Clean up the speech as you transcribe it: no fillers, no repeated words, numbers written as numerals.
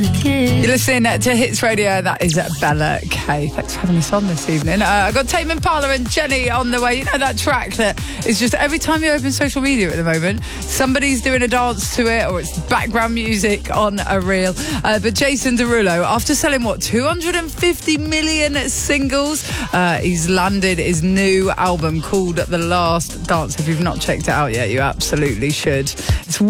You're listening to Hits Radio. That is Bella K. Thanks for having us on this evening. I've got Tame Impala and Jenny on the way. You know that track that is just every time you open social media at the moment, somebody's doing a dance to it or it's background music on a reel. But Jason Derulo, after selling, 250 million singles, he's landed his new album called The Last Dance. If you've not checked it out yet, you absolutely should. It's